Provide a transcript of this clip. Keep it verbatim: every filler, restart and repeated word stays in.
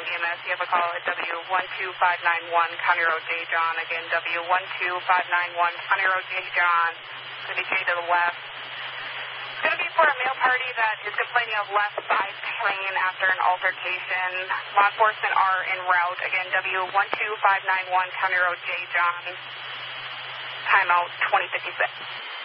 E M S. You have a call at W one two five nine one, County Road J. John. Again, W one two five nine one, County Road J. John. Going to be K to the left. It's going to be for a male party that is complaining of left side pain after an altercation. Law enforcement are en route. Again, W one two five nine one, County Road J. John. Timeout twenty fifty-six.